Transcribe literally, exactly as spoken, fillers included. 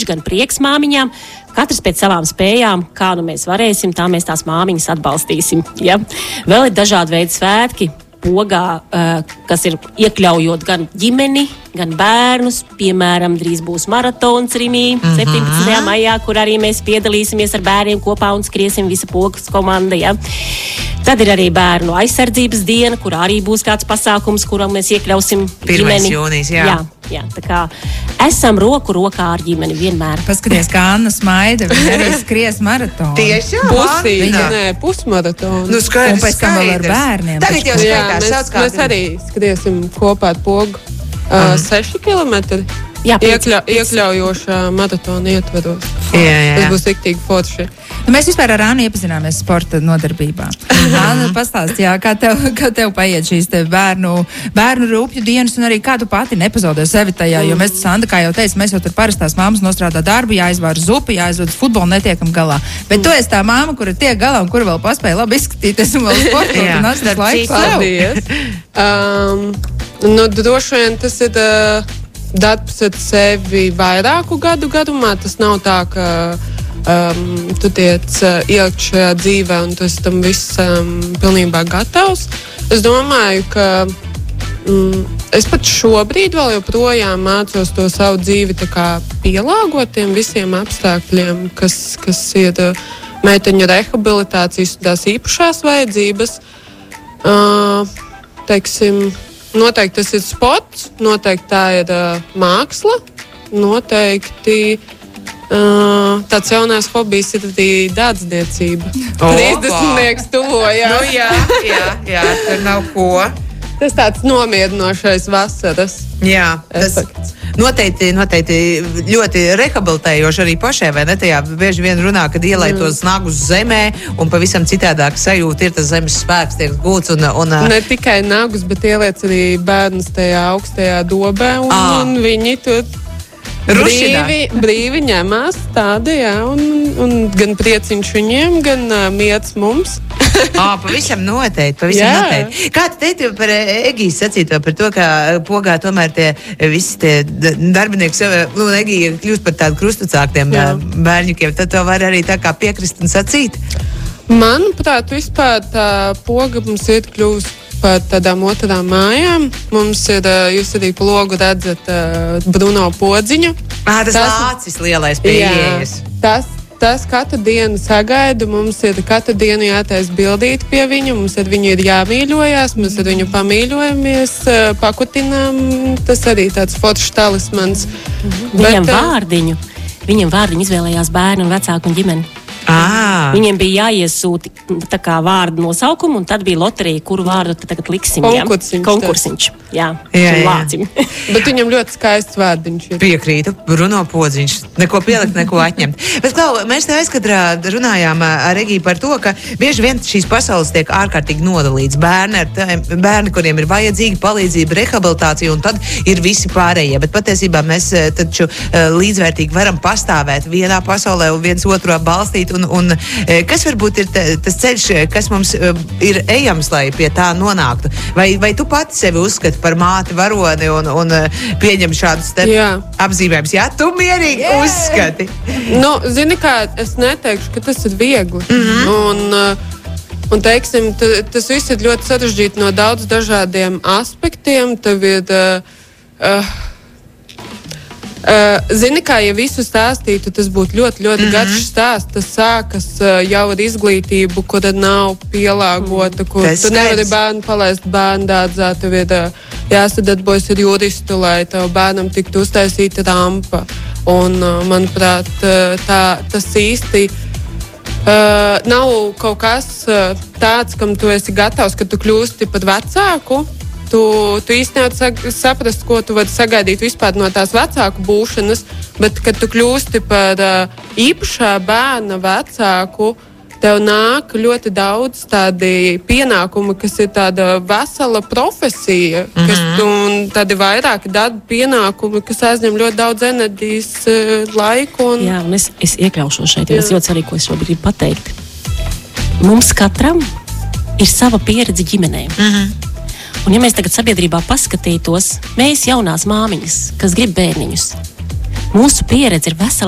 gan prieks māmiņām. Katrs pēc savām spējām, kā nu mēs varēsim, tā mēs tās māmiņas atbalstīsim. Ja? Vēl ir dažādi veidi svētki. Pogā, kas ir iekļaujot gan ģimeni, gan bērnus. Piemēram, drīz būs maratons Rimī mm-hmm. septiņpadsmitajā maijā, kur arī mēs piedalīsimies ar bērniem kopā un skriesim visa pogas komanda. Ja. Tad ir arī bērnu aizsardzības diena, kur arī būs kāds pasākums, kuram mēs iekļausim ģimeni. Jūnijas, jā. Jā, jā, tā kā esam roku rokā ar ģimeni vienmēr. Paskaties, kā Anna smaida, viņa arī skries maratonu. Tieši, jā. Pusīņa, nē, pusmaratonu. Nu, skaidrs, un pēc tam vēl ar bērniem. Tagad jau jā, skaitās, mēs, sauc kādu. mēs arī skriesim kopā ar pogu. Uh, seši kilometri. Jā, Iekļa, iekļaujošā maratona ietvaros. Jā, jā. Tas būs riktīgi forši. Nu, mēs vispār ar Annu iepazināmies sporta nodarbībā. Anna, pastāst, jā, kā tev, kā tev paiet šīs te bērnu, bērnu rūpju dienas un arī kā tu pati nepazaudē sevi tajā, jo mēs, Sanda, kā jau teicu, mēs jau tur parastās mammas nostrādā darbu, jāizvār zupi, jāizved futbolu, netiekam galā. Bet tu esi tā mamma, kura tiek galā un kura vēl paspēja labi izskatīties un vēl sportot un atrast laiku Paldies. um, nu, droši vien tas ir uh, darbs ar sevi vairāku gadu gadumā. Tas nav tā, ka um, tu tiec uh, ielikt šajā dzīvē un tu esi tam visam pilnībā gatavs. Es domāju, ka mm, es pat šobrīd vēl joprojām mācos to savu dzīvi tā kā pielāgot tiem visiem apstākļiem, kas, kas ir uh, meiteņu rehabilitācijas un tās īpašās vajadzības. Uh, teiksim, Noteikti tas ir sports, noteikti tā ir uh, māksla, noteikti uh, tāds jaunais hobijs ir arī dārdzniecība. trīsdesmitnieks tuvojās. Nu, jā, jā, jā, tur nav ko. Tas tāds nomierinošais vasaras Jā, tas efekts. noteikti, noteikti ļoti rehabilitējoši arī pašai, vai ne? Tajā bieži vien runā, kad ielai mm. tos nagus zemē un pavisam citādāk sajūta ir tas zemes spēks tiek gūts. Un, un, ne tikai nagus, bet ieliec arī bērnus tajā augstajā dobē un, à. un viņi tur brīvi, brīvi ņemās tādi, jā, un, un gan prieciņš viņiem, gan uh, miets mums. À, pavisam noteikti, pavisam noteikti. Kā tu teikti par Egijas sacīto, par to, ka pogā tomēr tie visi tie darbinieki, nu, Egija kļūst par tādu krustacāktiem bērņukiem, tad to var arī tā kā piekrist un sacīt? Manuprāt, vispār tā poga mums ir kļūst par tādām otrām mājām. Mums ir, jūs arī pa logu redzat Bruno Podziņu. À, tas, tas lācis lielais pie ieejas. Tas Tas katru dienu sagaidu, mums ir katru dienu jātais bildīt pie viņu, mums ar viņu ir jāmīļojās, mēs ar viņu pamīļojamies, pakutinām, tas arī tāds foršs talismans. Viņam Bet, vārdiņu, viņam vārdiņu izvēlējās bērni un vecāku un ģimeni. À. Viņiem bija jāiesūti tā kā vārdu nosaukumu, un tad bija loterija, kuru vārdu tad tagad liksim. Konkursiņš. Konkursiņš, jā. Jā, jā. Lācim. Bet viņam ļoti skaists vārdiņš ir. Piekrītu, Bruno Podziņš. Neko pielikt, neko atņemt. Bet, Klau, mēs te aizkadrā runājām ar Egiju par to, ka bieži vien šīs pasaules tiek ārkārtīgi nodalīts. Bērni, ar tā, bērni, kuriem ir vajadzīga palīdzība, rehabilitācija, un tad ir visi pārējie. Bet patiesībā mēs taču līdzvērtīgi varam pastāvēt vienā pasaulē un viens otru balstīt. Un, un kas varbūt ir t- tas ceļš, kas mums ir ejams, lai pie tā nonāktu? Vai, vai tu pati sevi uzskati par māti varoni un, un pieņem šādus te apzīmējumus? Jā, tu mierīgi yeah. uzskati. Nu, zini kā, es neteikšu, ka tas ir viegli. Mm-hmm. Un, un teiksim, t- tas viss ir ļoti sarežģīti no daudz dažādiem aspektiem. Tev ir... Uh, uh, Uh, zini, kā ja visu stāstītu, tas būtu ļoti, ļoti mm-hmm. garš stāsts. Tas sākas uh, jau ar izglītību, kura nav pielāgota, kur tas tu nevari bērnu palaist bērnu dārzā. Tev ir uh, jāsadarbojas ar juristu, lai tev bērnam tiktu uztaisīta rampa. Un, uh, manuprāt, uh, tā, tas īsti uh, nav kaut kas uh, tāds, kam tu esi gatavs, ka tu kļūsti par vecāku. Tu, tu īsti nevari saprast, ko tu vari sagaidīt vispār no tās vecāku būšanas, bet, kad tu kļūsti par uh, īpašā bērna vecāku, tev nāk ļoti daudz tādi pienākumi, kas ir tāda vesela profesija, mm-hmm. kas, un tādi vairāki darba pienākumi, kas aizņem ļoti daudz enerģijas, uh, laiku. Un... Jā, un es, es iekļaušos šeit, jo tas ļoti svarīgi, ko es šobrīd gribu pateikt. Mums katram ir sava pieredze ģimenē. Mm-hmm. Un ja mēs tagad sabiedrībā paskatītos, mēs jaunās māmiņas, kas grib bērniņus, mūsu pieredze ir vesela